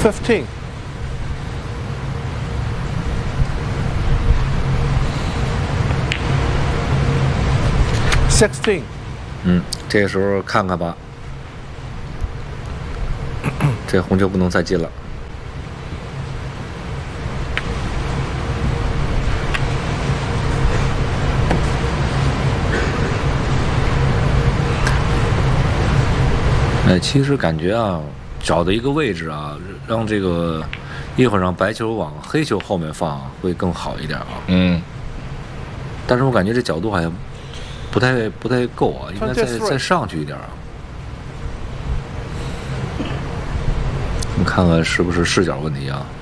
15 16。 这个时候看看吧，这红球不能再进了。其实感觉啊，找的一个位置啊，让这个一会儿让白球往黑球后面放会更好一点啊。但是我感觉这角度好像不太够啊，应该再上去一点啊。我们看看是不是视角问题啊？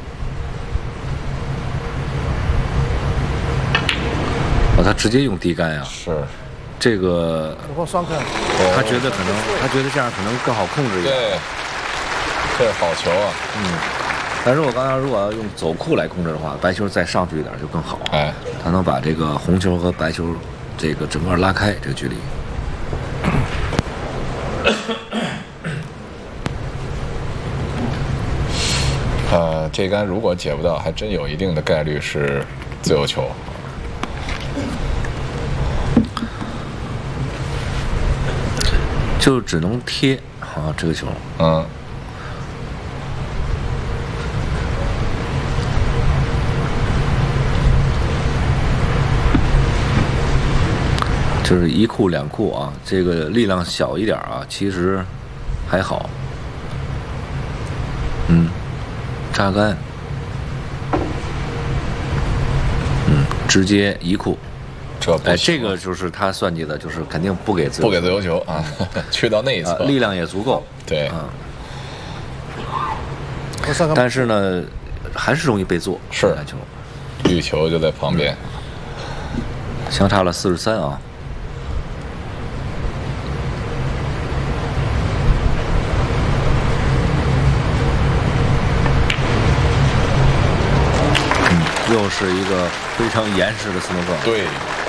他直接用低杆呀？ 是。 这个他觉得这样可能更好控制一点。 对，这是好球啊。 但是我刚才如果要用走库来控制的话，白球再上去一点就更好。他能把这个红球和白球这个整个拉开这个距离。 这杆如果解不到，还真有一定的概率是自由球。 就只能贴啊，这个球。就是一库两库啊，这个力量小一点啊，其实还好。扎杆。直接一库。这个就是他算计的，就是肯定不给自由球啊，去到内侧， 力量也足够。 对。 但是呢，还是容易被做。 是。 篮球， 绿球就在旁边， 相差了43啊。又是一个非常严实的斯诺克。 对。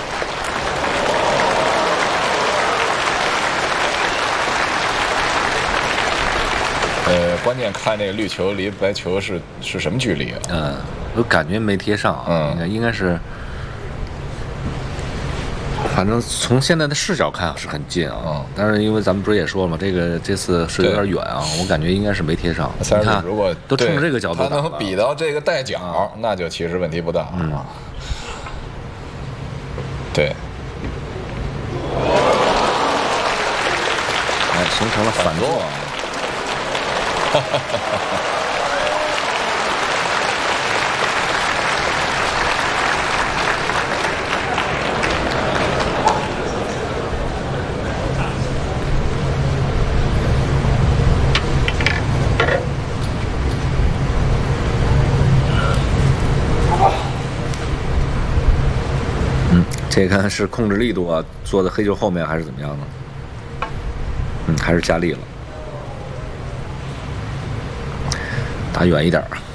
关键看这个绿球离白球是什么距离啊？ 我感觉没贴上啊。应该是，反正从现在的视角看是很近啊。但是因为咱们不是也说了吗？这次是有点远啊，我感觉应该是没贴上。 但是如果都冲着这个角度打， 他能比到这个带角，那就其实问题不大啊。对。 形成了反作。这看是控制力度啊，坐在黑球后面还是怎么样呢？还是加力了。打远一点。